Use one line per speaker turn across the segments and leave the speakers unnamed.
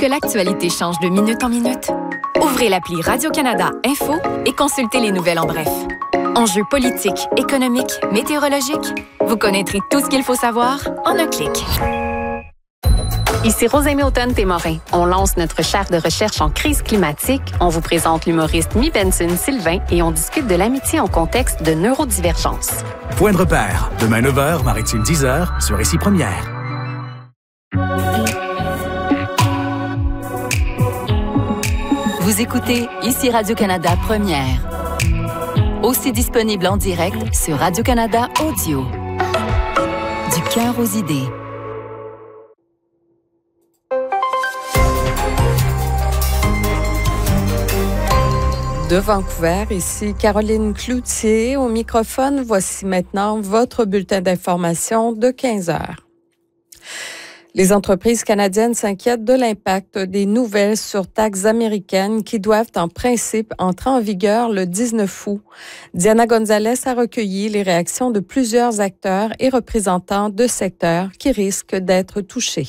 l'actualité change de minute en minute? Ouvrez l'appli Radio-Canada Info et consultez les nouvelles en bref. Enjeux politiques, économiques, météorologiques, vous connaîtrez tout ce qu'il faut savoir en un clic.
Ici Rosalie Automne-Témorin. On lance notre chaire de recherche en crise climatique. On vous présente l'humoriste Mi Benson-Sylvain et on discute de l'amitié en contexte de neurodivergence.
Point de repère, demain 9h, Maritime 10h, sur Ici Première.
Vous écoutez Ici Radio-Canada Première. Aussi disponible en direct sur Radio-Canada Audio. Du cœur aux idées.
De Vancouver, ici Caroline Cloutier au microphone. Voici maintenant votre bulletin d'information de 15 heures. Les entreprises canadiennes s'inquiètent de l'impact des nouvelles surtaxes américaines qui doivent en principe entrer en vigueur le 19 août. Diana Gonzalez a recueilli les réactions de plusieurs acteurs et représentants de secteurs qui risquent d'être touchés.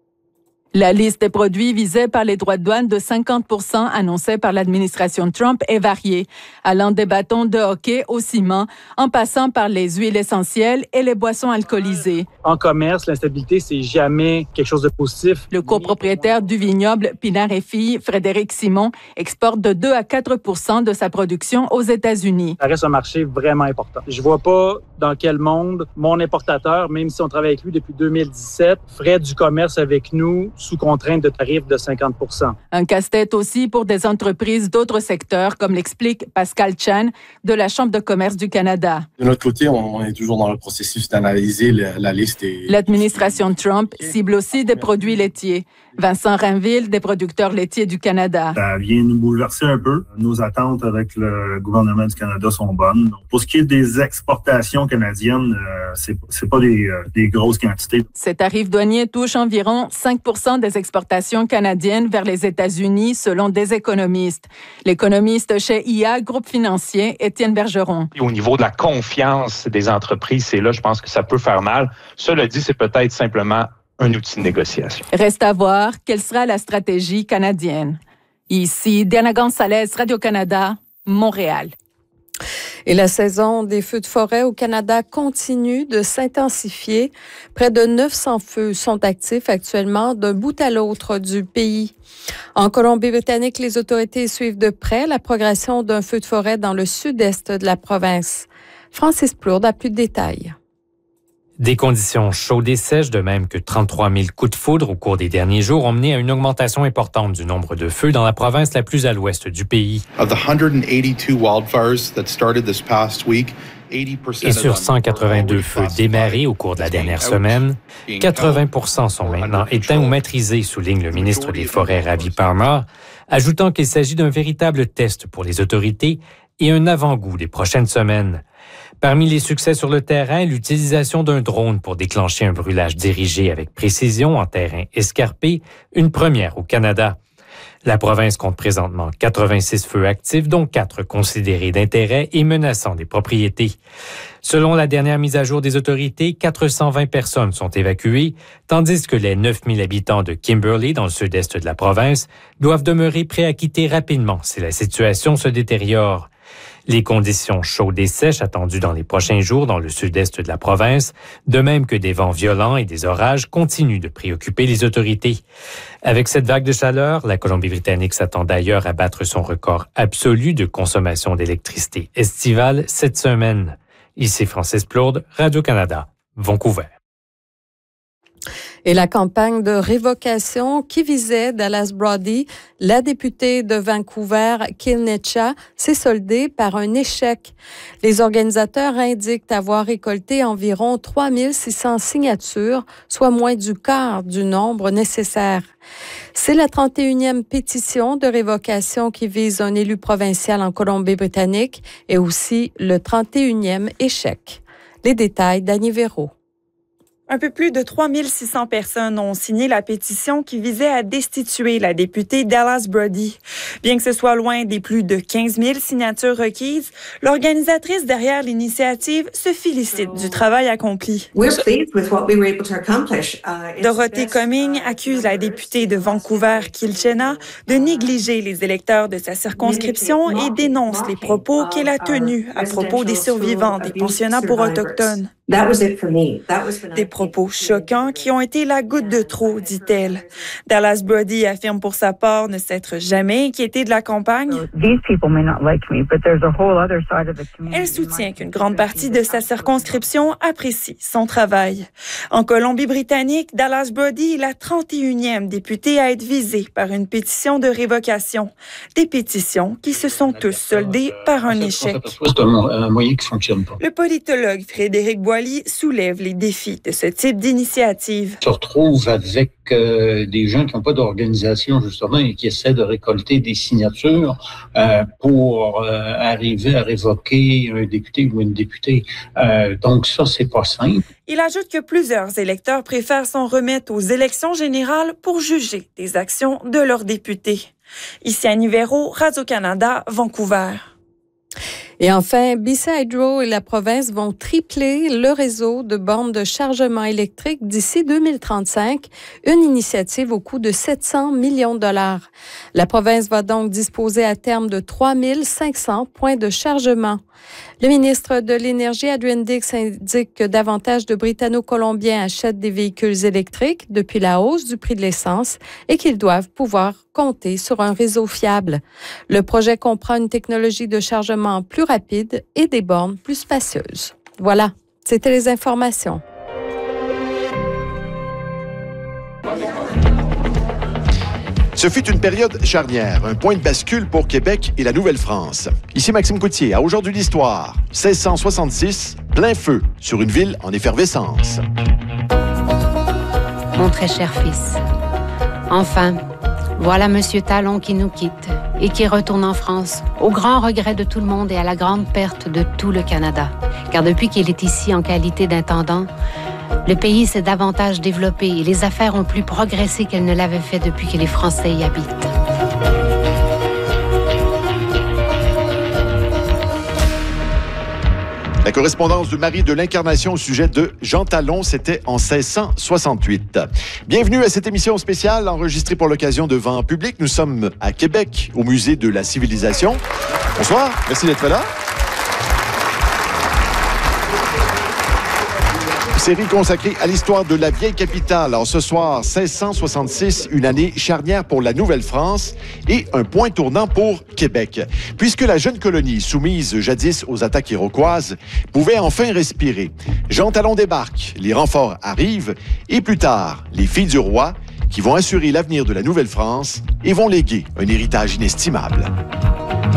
La liste des produits visés par les droits de douane de 50% annoncés par l'administration Trump est variée, allant des bâtons de hockey au ciment, en passant par les huiles essentielles et les boissons alcoolisées.
En commerce, l'instabilité, c'est jamais quelque chose de positif.
Le copropriétaire du vignoble Pinard et Filles, Frédéric Simon, exporte de 2 à 4% de sa production aux États-Unis.
Ça reste un marché vraiment important. Je vois pas dans quel monde mon importateur, même si on travaille avec lui depuis 2017, ferait du commerce avec nous sous contrainte de tarifs de 50%.
Un casse-tête aussi pour des entreprises d'autres secteurs, comme l'explique Pascal Chan de la Chambre de commerce du Canada.
De notre côté, on est toujours dans le processus d'analyser la liste.
L'administration Trump cible aussi des produits laitiers. Vincent Rainville, des producteurs laitiers du Canada.
Ça vient nous bouleverser un peu. Nos attentes avec le gouvernement du Canada sont bonnes. Pour ce qui est des exportations canadiennes, c'est pas des grosses quantités.
Ces tarifs douaniers touchent environ 5% des exportations canadiennes vers les États-Unis, selon des économistes. L'économiste chez IA, groupe financier, Étienne Bergeron.
Au niveau de la confiance des entreprises, c'est là, je pense que ça peut faire mal. Cela dit, c'est peut-être simplement un outil de négociation.
Reste à voir quelle sera la stratégie canadienne. Ici, Diana Gonzalez, Radio-Canada, Montréal.
Et la saison des feux de forêt au Canada continue de s'intensifier. Près de 900 feux sont actifs actuellement d'un bout à l'autre du pays. En Colombie-Britannique, les autorités suivent de près la progression d'un feu de forêt dans le sud-est de la province. Francis Plourde a plus de détails.
Des conditions chaudes et sèches, de même que 33 000 coups de foudre au cours des derniers jours, ont mené à une augmentation importante du nombre de feux dans la province la plus à l'ouest du pays. Et sur 182 feux démarrés au cours de la dernière semaine, 80% sont maintenant éteints ou maîtrisés, souligne le ministre des Forêts Ravi Parmar, ajoutant qu'il s'agit d'un véritable test pour les autorités et un avant-goût des prochaines semaines. Parmi les succès sur le terrain, l'utilisation d'un drone pour déclencher un brûlage dirigé avec précision en terrain escarpé, une première au Canada. La province compte présentement 86 feux actifs, dont 4 considérés d'intérêt et menaçant des propriétés. Selon la dernière mise à jour des autorités, 420 personnes sont évacuées, tandis que les 9000 habitants de Kimberley, dans le sud-est de la province, doivent demeurer prêts à quitter rapidement si la situation se détériore. Les conditions chaudes et sèches attendues dans les prochains jours dans le sud-est de la province, de même que des vents violents et des orages, continuent de préoccuper les autorités. Avec cette vague de chaleur, la Colombie-Britannique s'attend d'ailleurs à battre son record absolu de consommation d'électricité estivale cette semaine. Ici Francis Plourde, Radio-Canada, Vancouver.
Et la campagne de révocation qui visait Dallas Brody, la députée de Vancouver, Kilnetcha, s'est soldée par un échec. Les organisateurs indiquent avoir récolté environ 3600 signatures, soit moins du quart du nombre nécessaire. C'est la 31e pétition de révocation qui vise un élu provincial en Colombie-Britannique et aussi le 31e échec. Les détails d'Annie Véraud.
Un peu plus de 3600 personnes ont signé la pétition qui visait à destituer la députée Dallas Brody. Bien que ce soit loin des plus de 15 000 signatures requises, l'organisatrice derrière l'initiative se félicite du travail accompli. Dorothée Cumming accuse la députée de Vancouver-Kilchena de négliger les électeurs de sa circonscription et dénonce les propos qu'elle a tenus à propos des survivants des pensionnats pour Autochtones. Des propos choquants qui ont été la goutte de trop, dit-elle. Dallas Brody affirme pour sa part ne s'être jamais inquiétée de la campagne. Elle soutient qu'une grande partie de sa circonscription apprécie son travail. En Colombie-Britannique, Dallas Brody est la 31e députée à être visée par une pétition de révocation. Des pétitions qui se sont tous soldées par un échec.
C'est un moyen qui fonctionne pas.
Le politologue Frédéric Boilly soulève les défis de ce type d'initiative.
On se retrouve avec des gens qui n'ont pas d'organisation, justement, et qui essaient de récolter des signatures pour arriver à révoquer un député ou une députée. Donc ça, c'est pas simple.
Il ajoute que plusieurs électeurs préfèrent s'en remettre aux élections générales pour juger des actions de leurs députés. Ici Annie Véro, Radio-Canada, Vancouver.
Et enfin, BC Hydro et la province vont tripler le réseau de bornes de chargement électrique d'ici 2035, une initiative au coût de 700 millions de dollars. La province va donc disposer à terme de 3500 points de chargement. Le ministre de l'Énergie, Adrian Dix, indique que davantage de Britanno-Colombiens achètent des véhicules électriques depuis la hausse du prix de l'essence et qu'ils doivent pouvoir compter sur un réseau fiable. Le projet comprend une technologie de chargement plus rapide et des bornes plus spacieuses. Voilà, c'était les informations.
Ce fut une période charnière, un point de bascule pour Québec et la Nouvelle-France. Ici Maxime Coutier, à Aujourd'hui l'Histoire, 1666, plein feu sur une ville en effervescence.
Mon très cher fils, enfin, voilà Monsieur Talon qui nous quitte et qui retourne en France, au grand regret de tout le monde et à la grande perte de tout le Canada. Car depuis qu'il est ici en qualité d'intendant, le pays s'est davantage développé et les affaires ont plus progressé qu'elles ne l'avaient fait depuis que les Français y habitent.
La correspondance de Marie de l'Incarnation au sujet de Jean Talon, c'était en 1668. Bienvenue à cette émission spéciale enregistrée pour l'occasion devant public. Nous sommes à Québec, au Musée de la Civilisation. Bonsoir, merci d'être là. Série consacrée à l'histoire de la vieille capitale. Alors ce soir, 1666, une année charnière pour la Nouvelle-France et un point tournant pour Québec. Puisque la jeune colonie, soumise jadis aux attaques iroquoises, pouvait enfin respirer. Jean Talon débarque, les renforts arrivent et plus tard, les filles du roi qui vont assurer l'avenir de la Nouvelle-France et vont léguer un héritage inestimable.